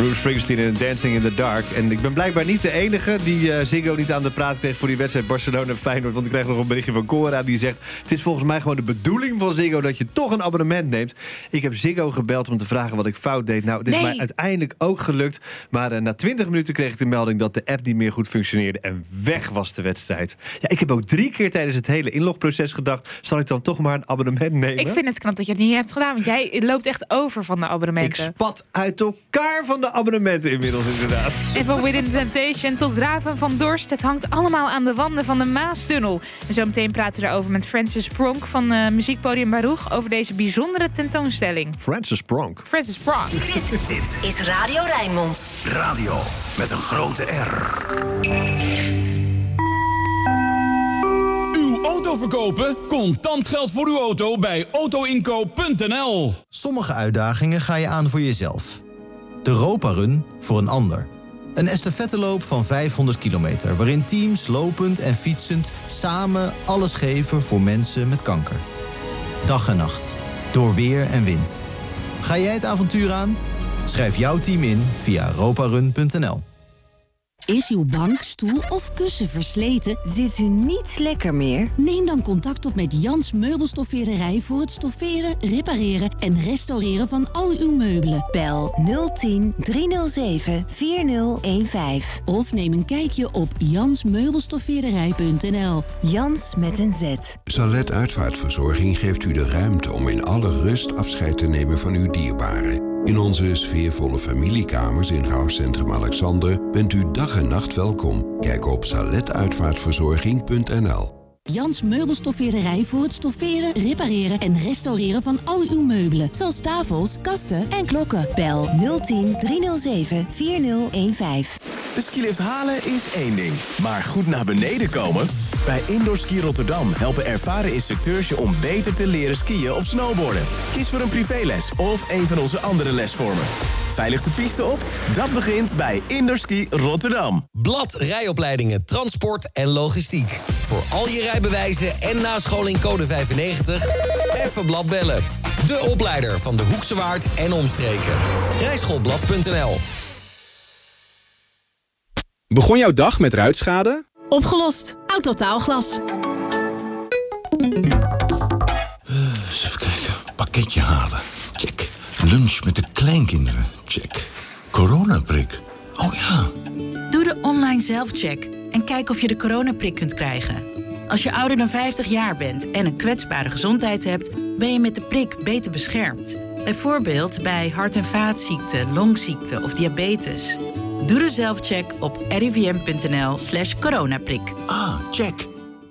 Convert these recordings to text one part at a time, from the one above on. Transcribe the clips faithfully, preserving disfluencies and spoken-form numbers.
Bruce Springsteen en Dancing in the Dark. En ik ben blijkbaar niet de enige die uh, Ziggo niet aan de praat kreeg voor die wedstrijd Barcelona-Feyenoord. Want ik kreeg nog een berichtje van Cora die zegt... het is volgens mij gewoon de bedoeling van Ziggo dat je toch een abonnement neemt. Ik heb Ziggo gebeld om te vragen wat ik fout deed. Nou, het is nee. mij uiteindelijk ook gelukt. Maar uh, na twintig minuten kreeg ik de melding dat de app niet meer goed functioneerde. En weg was de wedstrijd. Ja, ik heb ook drie keer tijdens het hele inlogproces gedacht... zal ik dan toch maar een abonnement nemen? Ik vind het knap dat je het niet hebt gedaan. Want jij loopt echt over van de abonnementen. Ik spat uit elkaar van de abonnementen inmiddels inderdaad. En van Within Temptation tot Raven van Dorst. Het hangt allemaal aan de wanden van de Maastunnel. En zometeen praten we erover met Francis Pronk van uh, Muziekpodium Baruch... over deze bijzondere tentoonstelling. Francis Pronk. Francis Pronk. Dit, dit is Radio Rijnmond. Radio met een grote R. Uw auto verkopen? Contant geld voor uw auto bij autoinkoop punt n l. Sommige uitdagingen ga je aan voor jezelf. De Roparun voor een ander. Een estafetteloop van vijfhonderd kilometer... waarin teams lopend en fietsend samen alles geven voor mensen met kanker. Dag en nacht. Door weer en wind. Ga jij het avontuur aan? Schrijf jouw team in via roparun punt n l. Is uw bank, stoel of kussen versleten? Zit u niet lekker meer? Neem dan contact op met Jans Meubelstoffeerderij... voor het stofferen, repareren en restaureren van al uw meubelen. Bel nul tien driehonderdzeven vierzig15. Of neem een kijkje op jans meubelstoffeerderij punt n l. Jans met een Z. Salet Uitvaartverzorging geeft u de ruimte om in alle rust afscheid te nemen van uw dierbaren. In onze sfeervolle familiekamers in Rouwcentrum Alexander bent u dag en nacht welkom. Kijk op salet uitvaartverzorging punt n l. Jans Meubelstoffeerderij voor het stofferen, repareren en restaureren van al uw meubelen. Zoals tafels, kasten en klokken. Bel nul tien driehonderdzeven vierzig15. De skilift halen is één ding, maar goed naar beneden komen? Bij Indoor Ski Rotterdam helpen ervaren instructeurs je om beter te leren skiën of snowboarden. Kies voor een privéles of een van onze andere lesvormen. Veilig de piste op? Dat begint bij Indoor Ski Rotterdam. Blad Rijopleidingen, Transport en Logistiek. Voor al je rijbewijzen en nascholing code vijfennegentig, even Blad bellen. De opleider van de Hoekse Waard en omstreken. rijschoolblad punt n l. Begon jouw dag met ruitschade? Opgelost. Autotaalglas. Eens even kijken. Pakketje halen. Check. Lunch met de kleinkinderen. Check. Coronaprik. Oh ja. Doe de online zelfcheck en kijk of je de coronaprik kunt krijgen. Als je ouder dan vijftig jaar bent en een kwetsbare gezondheid hebt, ben je met de prik beter beschermd. Bijvoorbeeld bij hart- en vaatziekten, longziekte of diabetes. Doe de zelfcheck op r i v m punt n l slash coronaprik. Ah, check.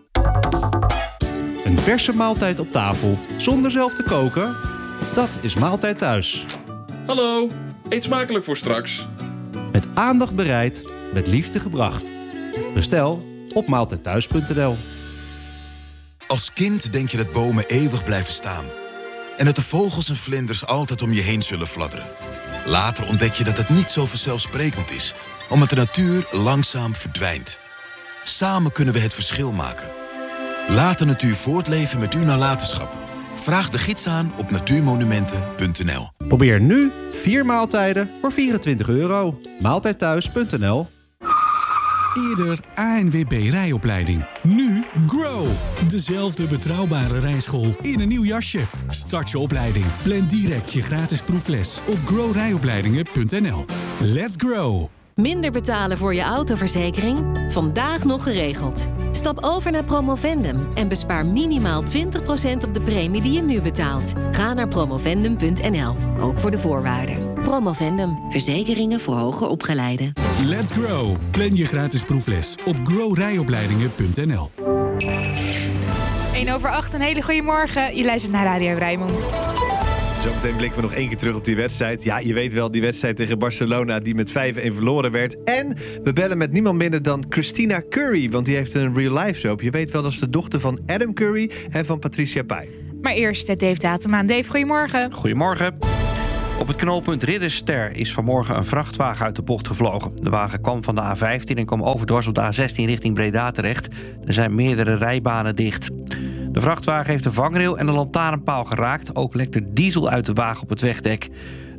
Een verse maaltijd op tafel, zonder zelf te koken? Dat is Maaltijd Thuis. Hallo, eet smakelijk voor straks. Met aandacht bereid, met liefde gebracht. Bestel op maaltijdthuis punt n l. Als kind denk je dat bomen eeuwig blijven staan. En dat de vogels en vlinders altijd om je heen zullen fladderen. Later ontdek je dat het niet zo vanzelfsprekend is, omdat de natuur langzaam verdwijnt. Samen kunnen we het verschil maken. Laat de natuur voortleven met uw nalatenschap. Vraag de gids aan op natuurmonumenten punt n l. Probeer nu vier maaltijden voor vierentwintig euro. maaltijdthuis punt n l. Eerder A N W B rijopleiding. Nu Grow. Dezelfde betrouwbare rijschool in een nieuw jasje. Start je opleiding. Plan direct je gratis proefles op grow rijopleidingen punt n l. Let's grow. Minder betalen voor je autoverzekering? Vandaag nog geregeld. Stap over naar Promovendum en bespaar minimaal twintig procent op de premie die je nu betaalt. Ga naar promovendum punt n l, ook voor de voorwaarden. Promovendum, verzekeringen voor hoger opgeleiden. Let's grow. Plan je gratis proefles op grow rijopleidingen punt n l. één over acht, een hele goede morgen. Je luistert naar Radio Rijnmond. Zometeen blikken we nog één keer terug op die wedstrijd. Ja, je weet wel, die wedstrijd tegen Barcelona die met vijf een verloren werd. En we bellen met niemand minder dan Christina Curry, want die heeft een real-life soap. Je weet wel, dat is de dochter van Adam Curry en van Patricia Pai. Maar eerst Dave Datemaan. Dave, goedemorgen. Goedemorgen. Op het knooppunt Ridderster is vanmorgen een vrachtwagen uit de bocht gevlogen. De wagen kwam van de A vijftien en kwam overdwars op de A zestien richting Breda terecht. Er zijn meerdere rijbanen dicht. De vrachtwagen heeft de vangrail en de lantaarnpaal geraakt. Ook lekt er diesel uit de wagen op het wegdek.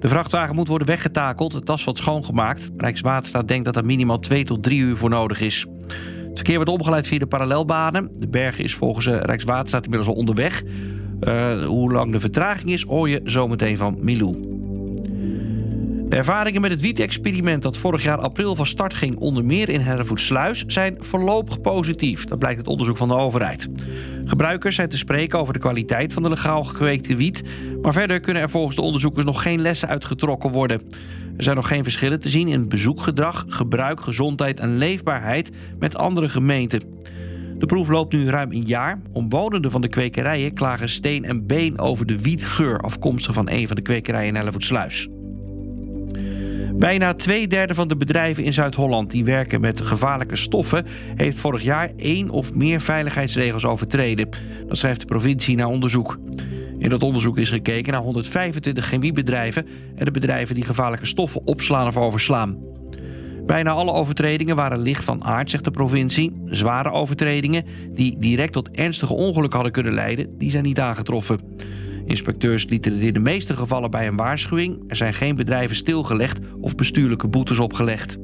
De vrachtwagen moet worden weggetakeld, het asfalt schoongemaakt. Rijkswaterstaat denkt dat er minimaal twee tot drie uur voor nodig is. Het verkeer wordt omgeleid via de parallelbanen. De berg is volgens Rijkswaterstaat inmiddels al onderweg. Uh, hoe lang de vertraging is, hoor je zometeen van Milou. De ervaringen met het wiet-experiment dat vorig jaar april van start ging, onder meer in Hellevoetsluis, zijn voorlopig positief. Dat blijkt uit onderzoek van de overheid. Gebruikers zijn te spreken over de kwaliteit van de legaal gekweekte wiet, maar verder kunnen er volgens de onderzoekers nog geen lessen uitgetrokken worden. Er zijn nog geen verschillen te zien in bezoekgedrag, gebruik, gezondheid en leefbaarheid met andere gemeenten. De proef loopt nu ruim een jaar. Omwonenden van de kwekerijen klagen steen en been over de wietgeur, afkomstig van een van de kwekerijen in Hellevoetsluis. Bijna twee derde van de bedrijven in Zuid-Holland die werken met gevaarlijke stoffen heeft vorig jaar één of meer veiligheidsregels overtreden. Dat schrijft de provincie na onderzoek. In dat onderzoek is gekeken naar honderdvijfentwintig chemiebedrijven en de bedrijven die gevaarlijke stoffen opslaan of overslaan. Bijna alle overtredingen waren licht van aard, zegt de provincie. Zware overtredingen die direct tot ernstige ongelukken hadden kunnen leiden, die zijn niet aangetroffen. Inspecteurs lieten het in de meeste gevallen bij een waarschuwing. Er zijn geen bedrijven stilgelegd of bestuurlijke boetes opgelegd.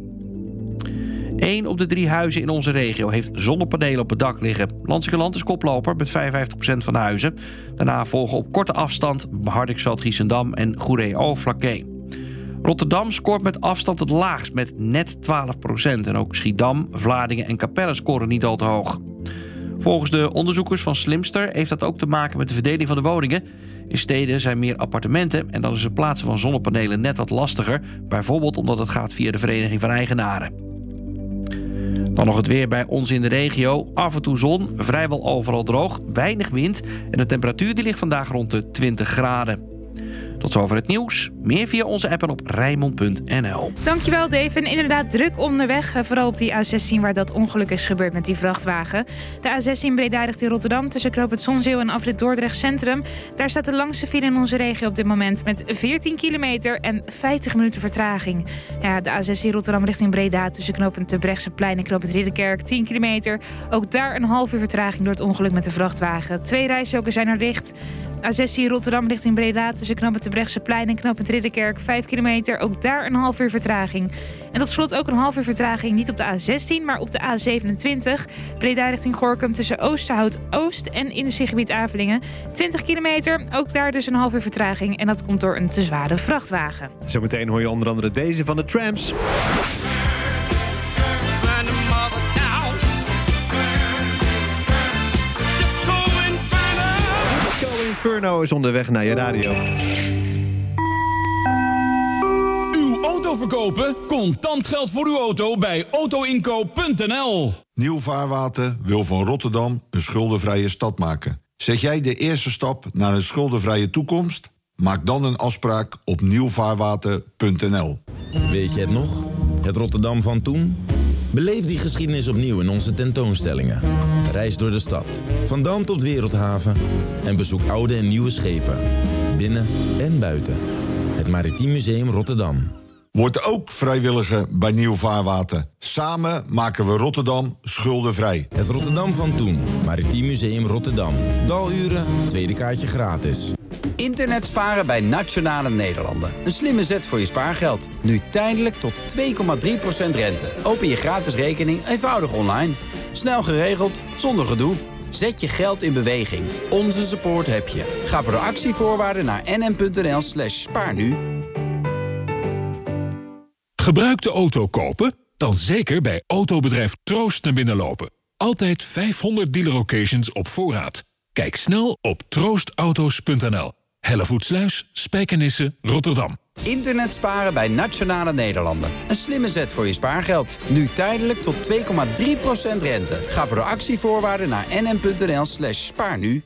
Eén op de drie huizen in onze regio heeft zonnepanelen op het dak liggen. Lansingerland is koploper met vijfenvijftig procent van de huizen. Daarna volgen op korte afstand Hardingsveld, Giessendam en Goeree-Overflakkee. Rotterdam scoort met afstand het laagst met net twaalf procent. En ook Schiedam, Vlaardingen en Capelle scoren niet al te hoog. Volgens de onderzoekers van Slimster heeft dat ook te maken met de verdeling van de woningen. In steden zijn meer appartementen en dan is het plaatsen van zonnepanelen net wat lastiger. Bijvoorbeeld omdat het gaat via de Vereniging van Eigenaren. Dan nog het weer bij ons in de regio. Af en toe zon, vrijwel overal droog, weinig wind. En de temperatuur die ligt vandaag rond de twintig graden. Tot zover het nieuws. Meer via onze app en op Rijnmond punt n l. Dankjewel, Dave. En inderdaad druk onderweg. Vooral op die A zestien waar dat ongeluk is gebeurd met die vrachtwagen. De A zestien Breda richting Rotterdam tussen Knoop het Zonzeel en afrit Dordrecht Centrum. Daar staat de langste file in onze regio op dit moment met veertien kilometer en vijftig minuten vertraging. Ja, de A zestien Rotterdam richting Breda tussen Knoop het Terbrechtseplein en Knoop het Ridderkerk tien kilometer. Ook daar een half uur vertraging door het ongeluk met de vrachtwagen. Twee rijstroken zijn er dicht. A zestien Rotterdam richting Breda tussen Knoop het Terbrechtseplein en Knoop het Ridderkerk vijf kilometer. Ook daar een half uur vertraging. En tot slot ook een half uur vertraging niet op de A zestien, maar op de A zevenentwintig. Breda richting Gorinchem tussen Oosterhout Oost en industriegebied Avelingen. twintig kilometer, ook daar dus een half uur vertraging. En dat komt door een te zware vrachtwagen. Zometeen hoor je onder andere deze van de Tramps. Inferno is onderweg naar je radio. Uw auto verkopen? Contant geld voor uw auto bij auto inkoop punt n l. Nieuw Vaarwater wil van Rotterdam een schuldenvrije stad maken. Zet jij de eerste stap naar een schuldenvrije toekomst? Maak dan een afspraak op nieuw vaarwater punt n l. Weet je het nog? Het Rotterdam van toen? Beleef die geschiedenis opnieuw in onze tentoonstellingen. Reis door de stad, van Dam tot Wereldhaven. En bezoek oude en nieuwe schepen, binnen en buiten. Het Maritiem Museum Rotterdam. Word ook vrijwilliger bij Nieuw Vaarwater. Samen maken we Rotterdam schuldenvrij. Het Rotterdam van toen, Maritiem Museum Rotterdam. Daluren, tweede kaartje gratis. Internet sparen bij Nationale Nederlanden. Een slimme zet voor je spaargeld. Nu tijdelijk tot twee komma drie procent rente. Open je gratis rekening eenvoudig online. Snel geregeld, zonder gedoe. Zet je geld in beweging. Onze support heb je. Ga voor de actievoorwaarden naar n n punt n l slash spaar nu. Gebruikte auto kopen? Dan zeker bij autobedrijf Troost naar binnen lopen. Altijd vijfhonderd dealer locations op voorraad. Kijk snel op troost auto's punt n l. Hellevoetsluis, Spijkenisse, Rotterdam. Internet sparen bij Nationale Nederlanden. Een slimme zet voor je spaargeld. Nu tijdelijk tot twee komma drie procent rente. Ga voor de actievoorwaarden naar n n punt n l slash spaar nu.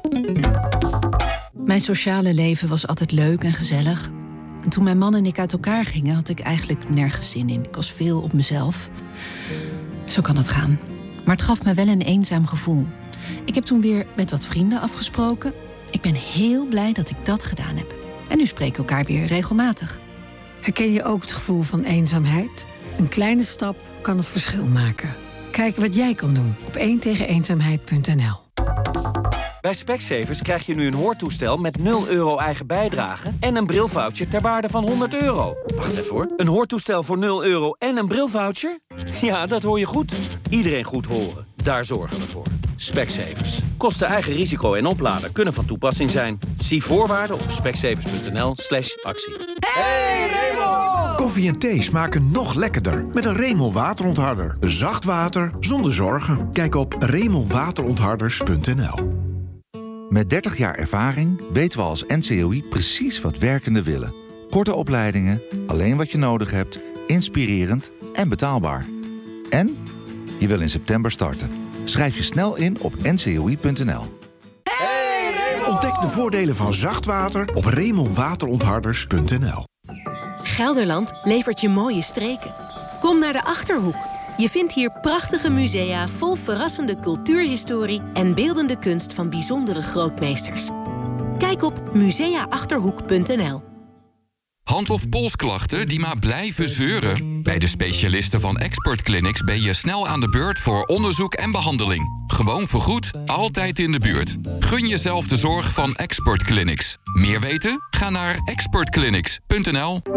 Mijn sociale leven was altijd leuk en gezellig. En toen mijn man en ik uit elkaar gingen, had ik eigenlijk nergens zin in. Ik was veel op mezelf. Zo kan het gaan. Maar het gaf me wel een eenzaam gevoel. Ik heb toen weer met wat vrienden afgesproken. Ik ben heel blij dat ik dat gedaan heb. En nu spreken we elkaar weer regelmatig. Herken je ook het gevoel van eenzaamheid? Een kleine stap kan het verschil maken. Kijk wat jij kan doen op één tegen eenzaamheid punt n l. Bij Specsavers krijg je nu een hoortoestel met nul euro eigen bijdrage en een brilvoucher ter waarde van honderd euro. Wacht even hoor. Een hoortoestel voor nul euro en een brilvoucher? Ja, dat hoor je goed. Iedereen goed horen. Daar zorgen we voor. Specsavers. Kosten eigen risico en oplader kunnen van toepassing zijn. Zie voorwaarden op specsavers.nl slash actie. Hey Raymond! Koffie en thee smaken nog lekkerder met een Raymond waterontharder. Zacht water zonder zorgen. Kijk op raymond waterontharders punt n l. Met dertig jaar ervaring weten we als N C O I precies wat werkenden willen. Korte opleidingen, alleen wat je nodig hebt, inspirerend en betaalbaar. En je wil in september starten. Schrijf je snel in op n c o i punt n l. Ontdek de voordelen van zacht water op raymond waterontharders punt n l. Gelderland levert je mooie streken. Kom naar de Achterhoek. Je vindt hier prachtige musea vol verrassende cultuurhistorie en beeldende kunst van bijzondere grootmeesters. Kijk op musea achterhoek punt n l. Hand- of polsklachten die maar blijven zeuren? Bij de specialisten van Expert Clinics ben je snel aan de beurt voor onderzoek en behandeling. Gewoon vergoed, altijd in de buurt. Gun jezelf de zorg van Expert Clinics. Meer weten? Ga naar expert clinics punt n l.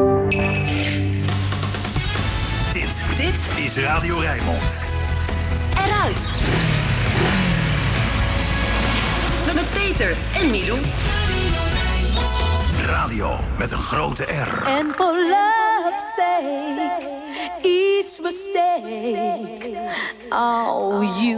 Dit, dit is Radio Rijnmond. Eruit. Met Peter en Milou. Radio met een grote R. And for love's sake, each mistake, oh, you